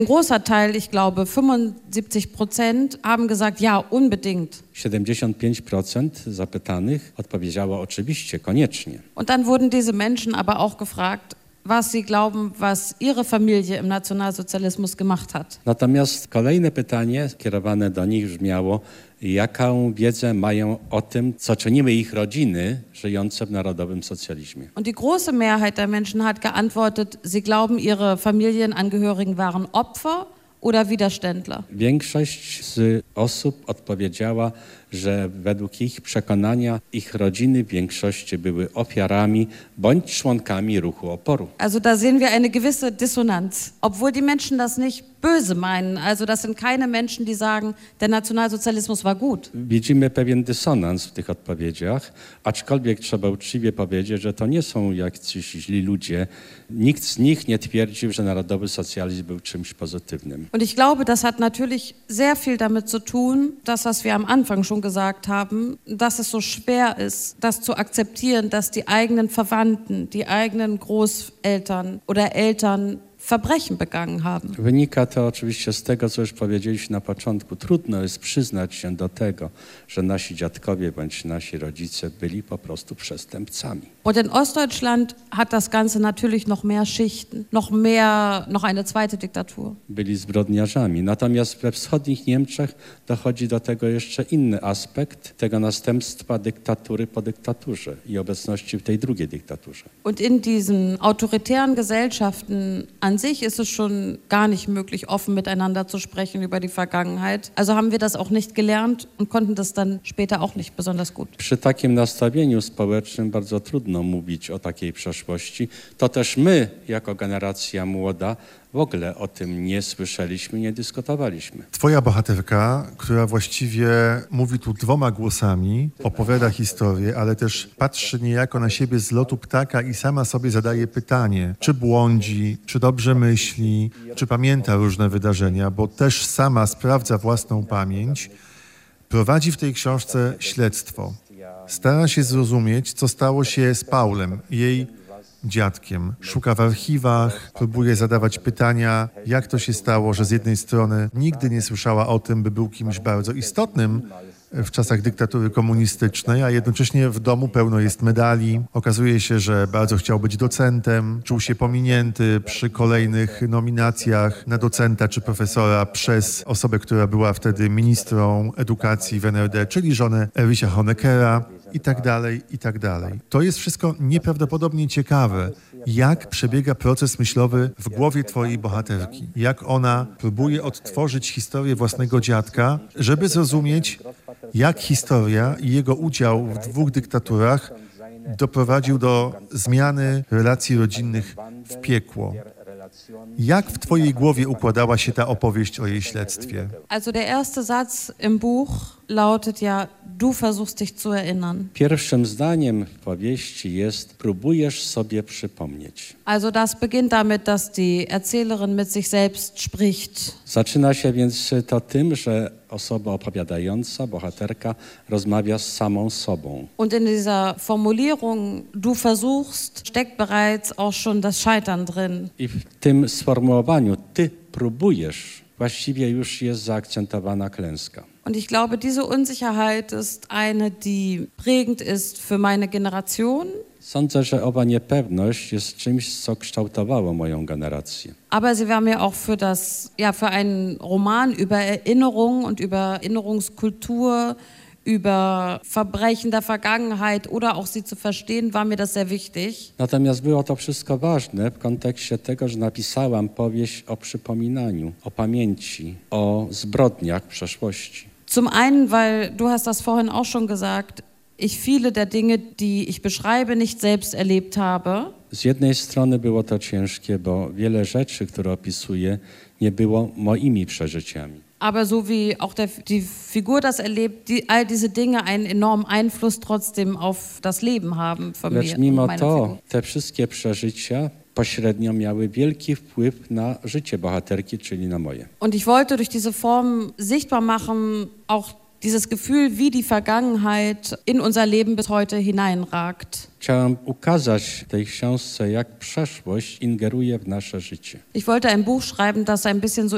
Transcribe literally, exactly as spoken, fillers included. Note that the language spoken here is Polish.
Ein großer Teil, ich glaube fünfundsiebzig Prozent, haben gesagt, ja, unbedingt. siedemdziesiąt pięć procent zapytanych odpowiedziało oczywiście, koniecznie. Und dann wurden diese Menschen aber auch gefragt, was sie glauben, was ihre Familie im Nationalsozialismus gemacht hat. Natomiast kolejne pytanie kierowane do nich brzmiało, jaką wiedzę mają o tym, co czyniły ich rodziny żyjące w narodowym socjalizmie. Und die große Mehrheit der Menschen hat geantwortet, sie glauben, ihre Familienangehörigen waren Opfer oder Widerständler. Większość z osób odpowiedziała, że według ich przekonania ich rodziny w większości były ofiarami bądź członkami ruchu oporu. Also da sehen wir eine gewisse Dissonanz. Obwohl die Menschen das nicht böse meinen. Also das sind keine Menschen, die sagen, der Nationalsozialismus war gut. Widzimy pewien dysonans w tych odpowiedziach, aczkolwiek trzeba uczciwie powiedzieć, że to nie są jacyś źli ludzie. Nikt z nich nie twierdził, że narodowy socjalizm był czymś pozytywnym. Und ich glaube, das hat natürlich sehr viel damit zu tun, das, was wir am Anfang schon gesagt haben, dass es so schwer ist, das zu akzeptieren, dass die eigenen Verwandten, die eigenen Großeltern oder Eltern Verbrechen begangen haben. Wynika to oczywiście z tego, co już powiedzieliśmy na początku. Trudno jest przyznać się do tego, że nasi dziadkowie bądź nasi rodzice byli po prostu przestępcami. Und in Ostdeutschland hat das Ganze natürlich noch mehr Schichten, noch mehr, noch eine zweite Diktatur. Byli zbrodniarzami. Natomiast we wschodnich Niemczech dochodzi do tego jeszcze inny aspekt tego następstwa dyktatury po dyktaturze i obecności w tej drugiej dyktaturze. Und in diesen autoritären Gesellschaften an sich ist es schon gar nicht möglich, offen miteinander zu sprechen über die Vergangenheit. Also haben wir das auch nicht gelernt und konnten das dann später auch nicht besonders gut. Przy takim nastawieniu społecznym bardzo trudno mówić o takiej przeszłości. To też my, jako generacja młoda, w ogóle o tym nie słyszeliśmy, nie dyskutowaliśmy. Twoja bohaterka, która właściwie mówi tu dwoma głosami, opowiada historię, ale też patrzy niejako na siebie z lotu ptaka i sama sobie zadaje pytanie, czy błądzi, czy dobrze myśli, czy pamięta różne wydarzenia, bo też sama sprawdza własną pamięć, prowadzi w tej książce śledztwo. Stara się zrozumieć, co stało się z Paulem, jej dziadkiem. Szuka w archiwach, próbuje zadawać pytania, jak to się stało, że z jednej strony nigdy nie słyszała o tym, by był kimś bardzo istotnym w czasach dyktatury komunistycznej, a jednocześnie w domu pełno jest medali. Okazuje się, że bardzo chciał być docentem, czuł się pominięty przy kolejnych nominacjach na docenta czy profesora przez osobę, która była wtedy ministrą edukacji w N R D, czyli żonę Erwicha Honeckera i tak dalej, i tak dalej. To jest wszystko nieprawdopodobnie ciekawe, jak przebiega proces myślowy w głowie twojej bohaterki. Jak ona próbuje odtworzyć historię własnego dziadka, żeby zrozumieć, jak historia i jego udział w dwóch dyktaturach doprowadził do zmiany relacji rodzinnych w piekło. Jak w twojej głowie układała się ta opowieść o jej śledztwie? Also der erste Satz im Buch lautet ja, du versuchst dich zu erinnern. Pierwszym zdaniem w powieści jest, próbujesz sobie przypomnieć. Also das beginnt damit, dass die Erzählerin mit sich selbst spricht. Zaczyna się więc to tym, że osoba opowiadająca, bohaterka, rozmawia z samą sobą. Und in dieser Formulierung, du versuchst, steckt bereits auch schon das Scheitern drin. I w tym sformułowaniu, ty próbujesz, właściwie już jest zaakcentowana klęska. Und ich glaube, diese Unsicherheit ist eine, die prägend ist für meine Generation. Sądzę, że owa niepewność jest czymś, co kształtowało moją generację. Aber sie war mir auch für das, ja, für einen Roman über Erinnerung und über Erinnerungskultur, über Verbrechen der Vergangenheit oder auch sie zu verstehen, war mir das sehr wichtig. Natomiast było to wszystko ważne w kontekście tego, że napisałam powieść o przypominaniu, o pamięci, o zbrodniach przeszłości. Zum einen, weil du hast das vorhin auch schon gesagt, ich viele der Dinge, die ich beschreibe, nicht selbst erlebt habe. Z jednej strony było to ciężkie, bo wiele rzeczy, które opisuję, nie było moimi przeżyciami. Aber so wie auch der, die Figur das erlebt, die, all diese Dinge einen enormen Einfluss trotzdem auf das Leben haben von mir. Lecz mimo meiner to Figur. te wszystkie przeżycia pośrednio miały wielki wpływ na życie bohaterki, czyli na moje. Und ich wollte durch diese Form sichtbar machen, auch dieses Gefühl, wie die Vergangenheit in unser Leben bis heute hineinragt. Chciałem ukazać w tej książce, jak przeszłość ingeruje w nasze życie. Ich wollte ein Buch schreiben, das ein bisschen so